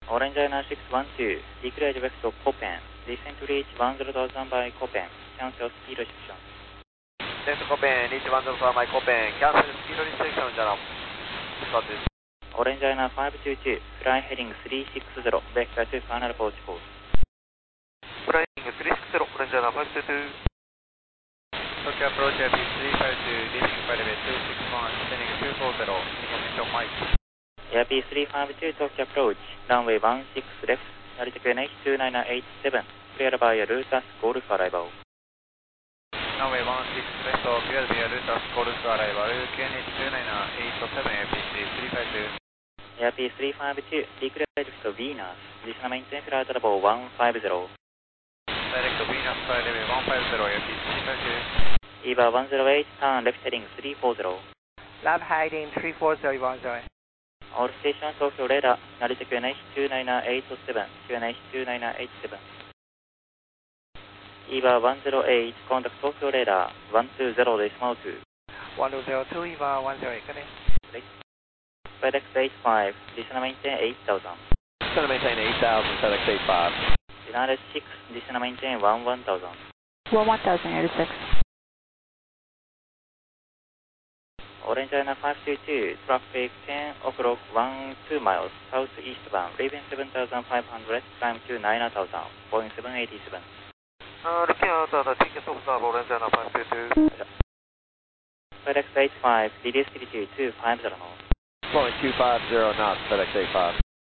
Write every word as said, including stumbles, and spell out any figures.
Orange Airliner six one two, declare direct to Copen. Descend to reach one zero thousand by Copen. Cancel speed restriction. Descend to Copen, reach one zero thousand by Copen. Cancel speed restriction, General. Start this. Orange Airliner five two two, fly heading three six zero, vector to final approach course. Flying three six zero, Orange Airliner five two two. Tokyo approach A P three five two, leaving by the way two six one, descending two four zero, information Mike. A P three five two, Tokyo approach, runway one six left, altitude N H two nine eight seven, cleared by Lutas Golf arrival. Runway one six left, cleared by Lutas Golf arrival, N H two nine eight seven, A P three five two. A P three five two, declared to Venus, descend maintain flight level one five zero. Direct Venus flight level one five zero, A P three five two. EVA one zero eight, turn left heading three four zero. Left heading three four zero, one zero. All station Tokyo radar, altitude N H two nine eight seven, N H two nine eight seven. EVA one zero eight, contact Tokyo radar, one two zero decimal two. one two zero two, EVA one zero eight, good day. FedEx eight five, descend maintain eight thousand. Descend maintain eight thousand, FedEx eight five. United six, descend maintain one one thousand. one one thousand, United six. Orange Airliner five two two, traffic ten o'clock, one two miles, southeast bound, leaving seven thousand five hundred, climb to nine thousand, Boeing seven eighty-seven. Uh, looking out at the ticket observe, Orange Airliner five two two. FedEx eight five, reduce altitude two five zero knots. Flowing two five zero knots, FedEx eight five.